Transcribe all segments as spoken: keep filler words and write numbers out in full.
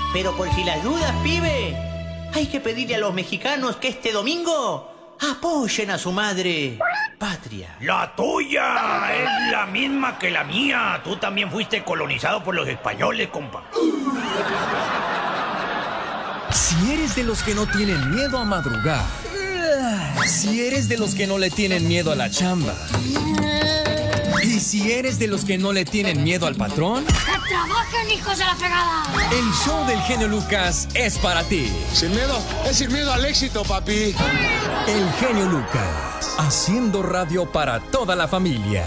Pero por si las dudas, pibe, hay que pedirle a los mexicanos que este domingo apoyen a su madre patria. La tuya es la misma que la mía. Tú también fuiste colonizado por los españoles, compa. Si eres de los que no tienen miedo a madrugar, si eres de los que no le tienen miedo a la chamba, y si eres de los que no le tienen miedo al patrón, ¡que trabajen, hijos de la fregada! El show del genio Lucas es para ti. Sin miedo, es sin miedo al éxito, papi. El genio Lucas, haciendo radio para toda la familia.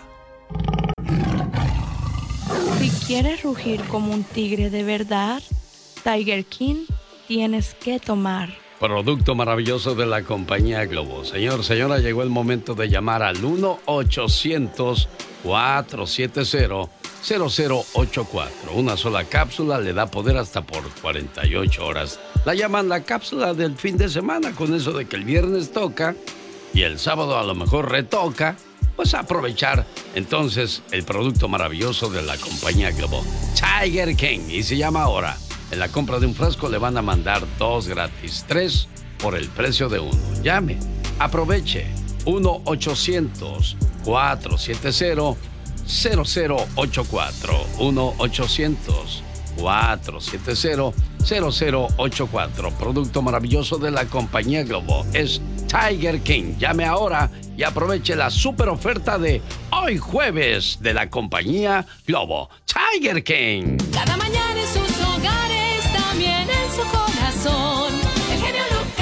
Si quieres rugir como un tigre de verdad, Tiger King tienes que tomar. Producto maravilloso de la compañía Globo. Señor, señora, llegó el momento de llamar al uno ochocientos, cuatrocientos setenta, cero cero ocho cuatro. Una sola cápsula le da poder hasta por cuarenta y ocho horas. La llaman la cápsula del fin de semana, con eso de que el viernes toca y el sábado a lo mejor retoca. Pues aprovechar entonces el producto maravilloso de la compañía Globo, Tiger King, y se llama ahora. En la compra de un frasco le van a mandar dos gratis, tres por el precio de uno. Llame, aproveche. uno ochocientos, cuatrocientos setenta, cero cero ocho cuatro. uno ochocientos, cuatrocientos setenta, cero cero ocho cuatro. Producto maravilloso de la compañía Globo. Es Tiger King. Llame ahora y aproveche la super oferta de hoy jueves de la compañía Globo. Tiger King. Cada mañana en sus hogares, también en su corazón. El genio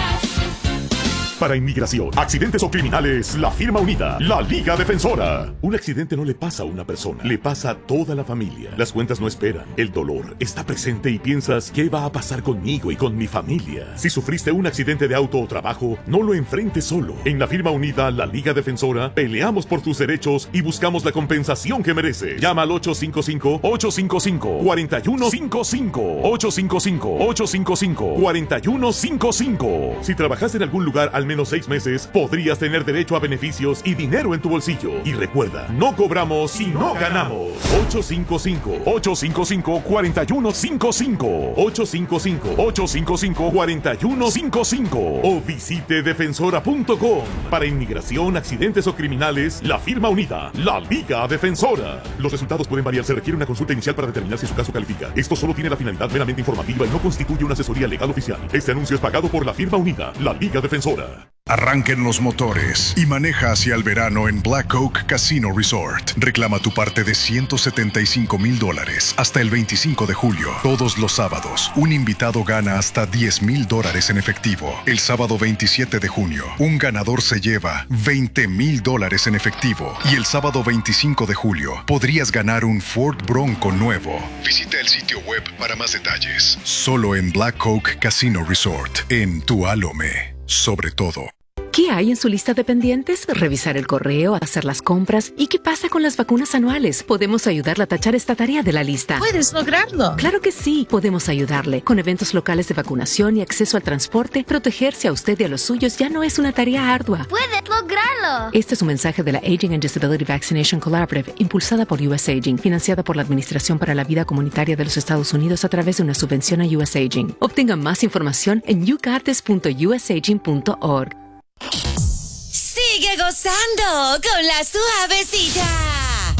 Lucas. Para inmigración, accidentes o criminales, la firma unida, la Liga Defensora. Un accidente no le pasa a una persona, le pasa a toda la familia. Las cuentas no esperan, el dolor está presente y piensas, ¿qué va a pasar conmigo y con mi familia? Si sufriste un accidente de auto o trabajo, no lo enfrentes solo. En la firma unida, la Liga Defensora, peleamos por tus derechos y buscamos la compensación que mereces. Llama al ocho cinco cinco, ocho cinco cinco, cuatro uno cinco cinco. ocho cinco cinco, ocho cinco cinco, cuatro uno cinco cinco. Si trabajaste en algún lugar al menos seis meses, podrías tener derecho a beneficios y dinero en tu bolsillo. Y recuerda, no cobramos si no ganamos. ocho cinco cinco, ocho cinco cinco, cuatro uno cinco cinco. ocho cinco cinco, ocho cinco cinco, cuatro uno cinco cinco. O visite defensora punto com. Para inmigración, accidentes o criminales, la firma unida, la Liga Defensora. Los resultados pueden variar. Se requiere una consulta inicial para determinar si su caso califica. Esto solo tiene la finalidad meramente informativa y no constituye una asesoría legal oficial. Este anuncio es pagado por la firma unida, la Liga Defensora. Arranquen los motores y maneja hacia el verano en Black Oak Casino Resort. Reclama tu parte de ciento setenta y cinco mil dólares hasta el veinticinco de julio. Todos los sábados, un invitado gana hasta diez mil dólares en efectivo. El sábado veintisiete de junio, un ganador se lleva veinte mil dólares en efectivo. Y el sábado veinticinco de julio, podrías ganar un Ford Bronco nuevo. Visita el sitio web para más detalles. Solo en Black Oak Casino Resort, en Tualome. Sobre todo. ¿Qué hay en su lista de pendientes? Revisar el correo, hacer las compras. ¿Y qué pasa con las vacunas anuales? Podemos ayudarle a tachar esta tarea de la lista. ¿Puedes lograrlo? Claro que sí. Podemos ayudarle. Con eventos locales de vacunación y acceso al transporte, protegerse a usted y a los suyos ya no es una tarea ardua. ¡Puedes lograrlo! Este es un mensaje de la Aging and Disability Vaccination Collaborative, impulsada por U S Aging, financiada por la Administración para la Vida Comunitaria de los Estados Unidos a través de una subvención a U S Aging. Obtenga más información en you got this punto u s aging punto org. Sigue gozando con la suavecita.